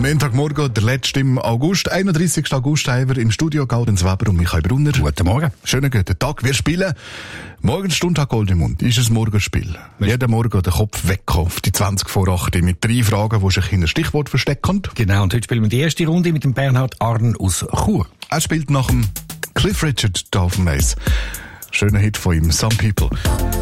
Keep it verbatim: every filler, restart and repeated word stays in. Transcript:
Am Montagmorgen, der letzte im August, einunddreißigsten August, haben wir im Studio Gaudenz Weber und Michael Brunner. Guten Morgen. Schönen guten Tag. Wir spielen Morgenstund Goldemund. Ist ein Morgenspiel. Jeden Morgen den Kopf weg auf die zwanzig vor acht mit drei Fragen, die sich in ein Stichwort verstecken. Genau, und heute spielen wir die erste Runde mit dem Bernhard Arn aus Chur. Er spielt nach dem Cliff Richard da auf dem Eis. Schöner Hit von ihm, Some People.